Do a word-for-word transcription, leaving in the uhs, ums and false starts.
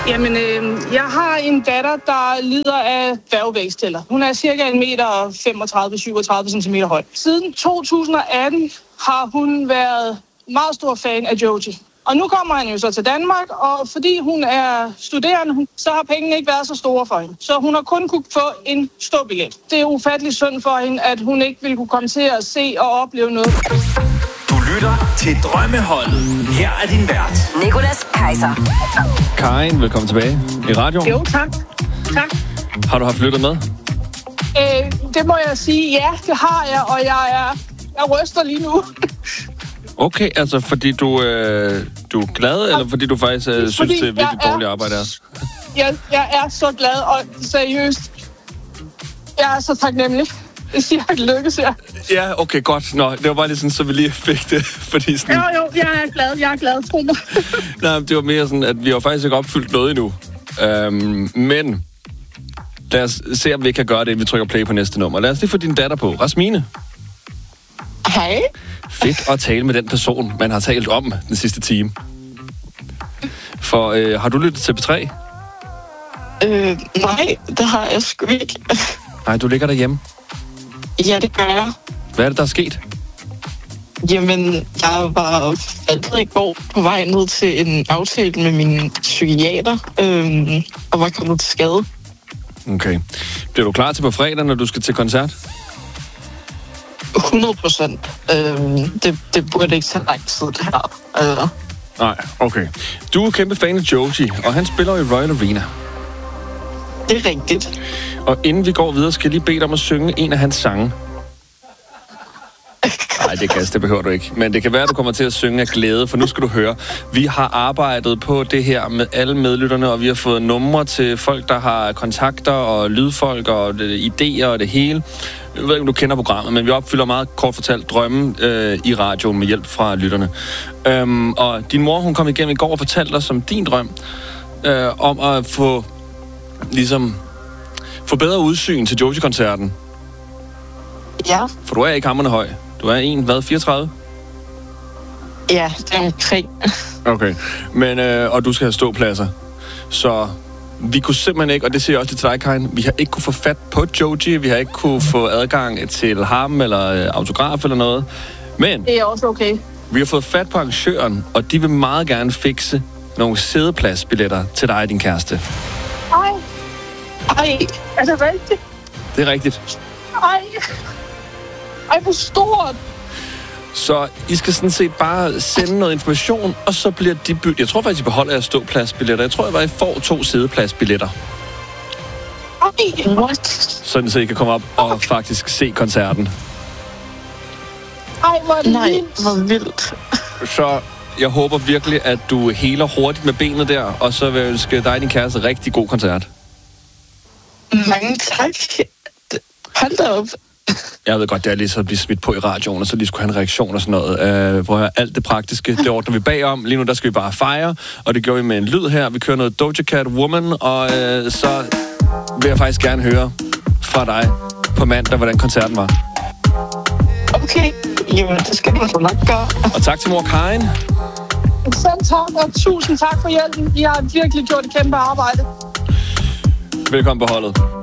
Jamen, øh, jeg har en datter, der lider af dværgvækstæller. Hun er cirka en meter femogtredive til syvogtredive centimeter høj. Siden to tusind og atten har hun været meget stor fan af Joji. Og nu kommer han jo så til Danmark, og fordi hun er studerende, så har pengene ikke været så store for hende. Så hun har kun kunne få en ståbillet. Det er ufatteligt synd for hende, at hun ikke ville kunne komme til at se og opleve noget. Du lytter til Drømmeholdet. Her er din vært, Nicolas Kaiser. Karin, velkommen tilbage i radioen. Jo, tak. Tak. Har du haft lyttet med? Øh, det må jeg sige, ja, det har jeg, og jeg er jeg ryster lige nu. Okay, altså fordi du, øh, du er glad, eller fordi du faktisk øh, synes, det er virkelig dårligt arbejde er? Jeg, jeg er så glad, og seriøst, jeg er så taknemmelig. Det siger jeg lykkes her. Ja, okay, godt. Nå, det var bare lige sådan, så vi lige fik det, fordi sådan... Jo, jo, jeg er glad, jeg er glad, tro mig. Nej, det var mere sådan, at vi har faktisk ikke opfyldt noget endnu. Øhm, men lad os se, om vi kan gøre det, inden vi trykker play på næste nummer. Lad os lige få din datter på. Rasmine. Hej. Fedt at tale med den person, man har talt om den sidste time. For øh, har du lyttet til P tre? Øh, nej, det har jeg sgu ikke. Nej, du ligger derhjemme. Ja, det gør jeg. Hvad er det, der er sket? Jamen, jeg var faldet i går på vej ned til en aftale med min psykiater, øhm, og var kommet til skade. Okay. Bliver du klar til på fredag, når du skal til koncert? hundrede procent. Øhm, det, det burde ikke tage lang tid, det her. Øh. Nej, okay. Du er kæmpe fan af Joji, og han spiller i Royal Arena. Det er rigtigt. Og inden vi går videre, skal jeg lige bede dig om at synge en af hans sange. Nej, det kan det behøver du ikke. Men det kan være, at du kommer til at synge af glæde, for nu skal du høre. Vi har arbejdet på det her med alle medlytterne, og vi har fået numre til folk, der har kontakter og lydfolk og idéer og det hele. Jeg ved ikke, om du kender programmet, men vi opfylder meget kort fortalt drømme øh, i radioen med hjælp fra lytterne. Øhm, og din mor, hun kom igennem i går og fortalte os om din drøm øh, om at få ligesom få bedre udsyn til Joji-koncerten. Ja. For du er ikke hamrende høj. Du er en, hvad, fireogtredive? Ja, det er omkring. Okay, men, øh, og du skal have ståpladser. Så vi kunne simpelthen ikke, og det siger jeg også til dig, Karin, vi har ikke kunne få fat på Joji, vi har ikke kunne få adgang til ham, eller øh, autograf eller noget. Men det er også okay. Vi har fået fat på arrangøren, og de vil meget gerne fikse nogle sædepladsbilletter til dig og din kæreste. Ej. Ej, er det rigtigt? Det er rigtigt. Ej. Ej, hvor stort. Så I skal sådan set bare sende noget information, og så bliver de byttet. Jeg tror faktisk, I beholder jeres ståpladsbilletter. Jeg tror, at I får to sædepladsbilletter. Ej, what? Sådan, så I kan komme op og faktisk se koncerten. Ej, hvor er det Nej, vildt. hvor vildt. Så jeg håber virkelig, at du heler hurtigt med benet der, og så vil jeg ønske dig og din kæreste rigtig god koncert. Mange tak. Hold da op. Jeg ved godt, det er lige så at blive smidt på i radioen, og så lige skulle have en reaktion og sådan noget. Uh, prøv at høre, alt det praktiske, det ordner vi bagom. Lige nu, der skal vi bare fejre, og det gjorde vi med en lyd her. Vi kører noget Doja Cat Woman, og uh, så vil jeg faktisk gerne høre fra dig på mandag, hvordan koncerten var. Okay, jamen det skal man så nok gøre. Og tak til mor Karin. Selv tak, og tusind tak for hjælpen. I har virkelig gjort et kæmpe arbejde. Velkommen på holdet.